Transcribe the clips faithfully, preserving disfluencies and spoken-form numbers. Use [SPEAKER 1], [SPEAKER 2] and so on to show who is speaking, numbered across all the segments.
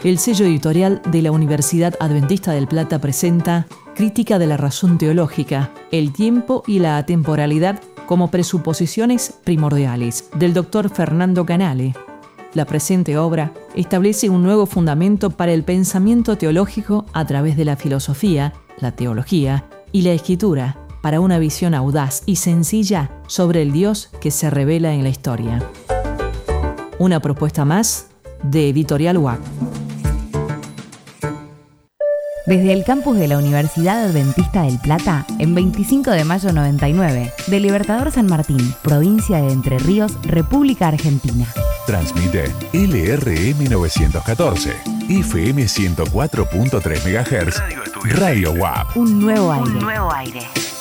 [SPEAKER 1] El sello editorial de la Universidad Adventista del Plata presenta Crítica de la razón teológica, el tiempo y la atemporalidad como presuposiciones primordiales, del doctor Fernando Canale. La presente obra establece un nuevo fundamento para el pensamiento teológico a través de la filosofía, la teología y la escritura, para una visión audaz y sencilla sobre el Dios que se revela en la historia. Una propuesta más de Editorial U A C.
[SPEAKER 2] Desde el campus de la Universidad Adventista del Plata, en veinticinco de mayo noventa y nueve, de Libertador San Martín, provincia de Entre Ríos, República Argentina.
[SPEAKER 3] Transmite L R M novecientos catorce, F M ciento cuatro punto tres megahertz, Radio U A P.
[SPEAKER 2] Un nuevo aire.
[SPEAKER 4] Un nuevo aire.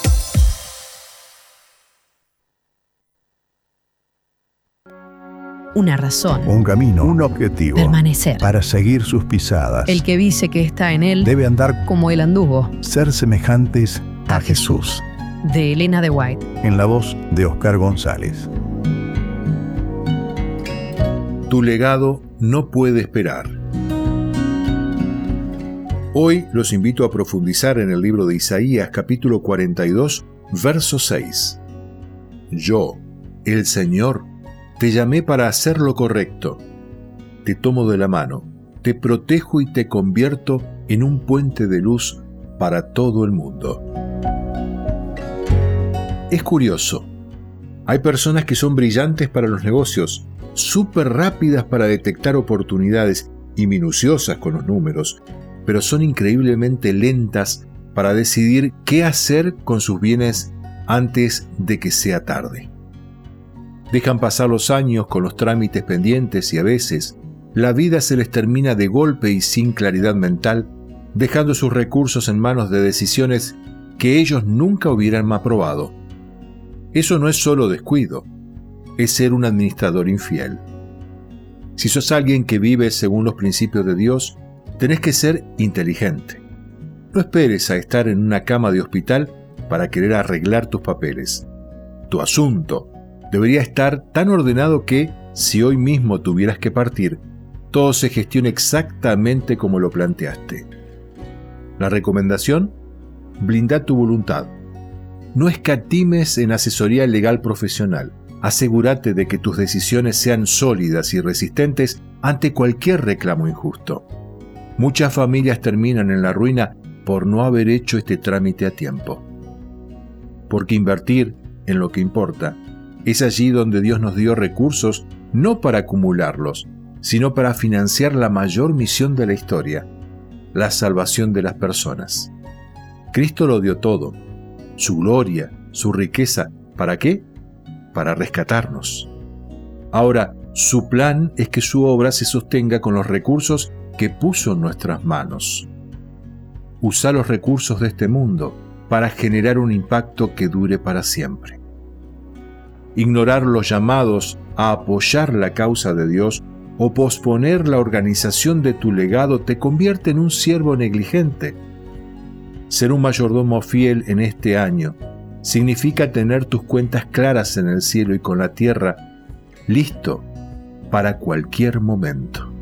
[SPEAKER 5] Una razón.
[SPEAKER 6] Un camino, un objetivo.
[SPEAKER 5] Permanecer.
[SPEAKER 6] Para seguir sus pisadas.
[SPEAKER 5] El que dice que está en él
[SPEAKER 6] debe andar
[SPEAKER 5] como él anduvo.
[SPEAKER 6] Ser semejantes a, a Jesús.
[SPEAKER 5] Jesús. De Elena de White.
[SPEAKER 6] En la voz de Oscar González.
[SPEAKER 7] Tu legado no puede esperar. Hoy los invito a profundizar en el libro de Isaías, capítulo cuarenta y dos, verso seis. Yo, el Señor, te llamé para hacer lo correcto. Te tomo de la mano, te protejo y te convierto en un puente de luz para todo el mundo. Es curioso. Hay personas que son brillantes para los negocios, súper rápidas para detectar oportunidades y minuciosas con los números, pero son increíblemente lentas para decidir qué hacer con sus bienes antes de que sea tarde. Dejan pasar los años con los trámites pendientes y a veces la vida se les termina de golpe y sin claridad mental, dejando sus recursos en manos de decisiones que ellos nunca hubieran aprobado. Eso no es solo descuido, es ser un administrador infiel. Si sos alguien que vive según los principios de Dios, tenés que ser inteligente. No esperes a estar en una cama de hospital para querer arreglar tus papeles. Tu asunto debería estar tan ordenado que, si hoy mismo tuvieras que partir, todo se gestione exactamente como lo planteaste. La recomendación: blinda tu voluntad. No escatimes en asesoría legal profesional. Asegúrate de que tus decisiones sean sólidas y resistentes ante cualquier reclamo injusto. Muchas familias terminan en la ruina por no haber hecho este trámite a tiempo. Porque invertir en lo que importa es allí donde Dios nos dio recursos, no para acumularlos, sino para financiar la mayor misión de la historia, la salvación de las personas. Cristo lo dio todo, su gloria, su riqueza. ¿Para qué? Para rescatarnos. Ahora, su plan es que su obra se sostenga con los recursos que puso en nuestras manos. Usa los recursos de este mundo para generar un impacto que dure para siempre. Ignorar los llamados a apoyar la causa de Dios o posponer la organización de tu legado te convierte en un siervo negligente. Ser un mayordomo fiel en este año significa tener tus cuentas claras en el cielo y con la tierra, listo para cualquier momento.